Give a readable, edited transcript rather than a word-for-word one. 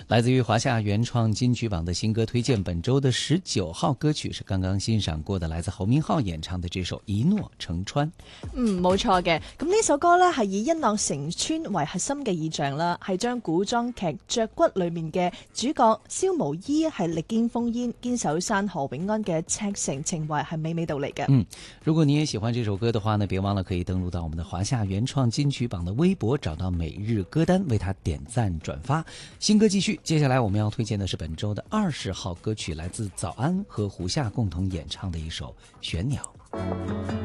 来自于华夏原创金曲榜的新歌推荐，本周的19號歌曲是剛剛欣賞過的，來自侯明昊演唱的這首《一諾成川》。 冇錯嘅。咁呢首歌呢係以一諾成川為核心嘅意象啦，係將古裝劇《雀骨》裏面嘅主角蕭無醫係歷經烽煙堅守山河永安嘅赤誠情懷係娓娓道嚟嘅。 如果你也喜歡這首歌的話呢，別忘了可以登錄到我們的華夏原創金曲榜的微博，找到每日歌單，為它點讚轉發。新歌繼續，接下來我們要推薦的是本周的20號歌曲，來自早安和胡夏共同演唱的一首《玄鳥》。